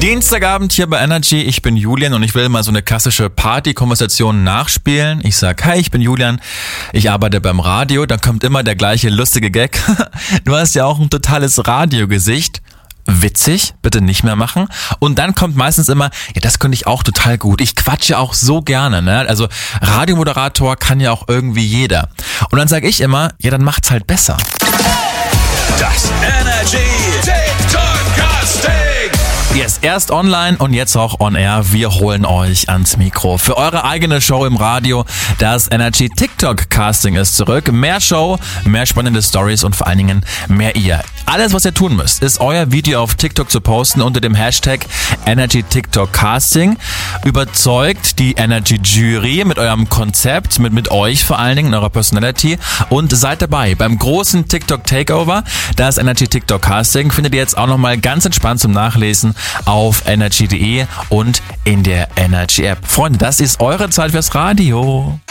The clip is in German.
Dienstagabend hier bei Energy, ich bin Julian und ich will mal so eine klassische Party-Konversation nachspielen. Ich sag, hi, ich bin Julian, ich arbeite beim Radio, dann kommt immer der gleiche lustige Gag. Du hast ja auch ein totales Radiogesicht. Witzig, bitte nicht mehr machen. Und dann kommt meistens immer, ja, das könnte ich auch total gut. Ich quatsche auch so gerne, ne? Also Radiomoderator kann ja auch irgendwie jeder. Und dann sage ich immer, ja, dann macht's halt besser. Das Energy TikTok Casting. Yes, erst online und jetzt auch on air. Wir holen euch ans Mikro. Für eure eigene Show im Radio. Das Energy TikTok Casting ist zurück. Mehr Show, mehr spannende Stories und vor allen Dingen mehr ihr. Alles, was ihr tun müsst, ist euer Video auf TikTok zu posten unter dem Hashtag Energy TikTok Casting. Überzeugt die Energy Jury mit eurem Konzept, mit euch vor allen Dingen, in eurer Personality, und seid dabei beim großen TikTok Takeover. Das Energy TikTok Casting findet ihr jetzt auch nochmal ganz entspannt zum Nachlesen auf energy.de und in der Energy App. Freunde, das ist eure Zeit fürs Radio.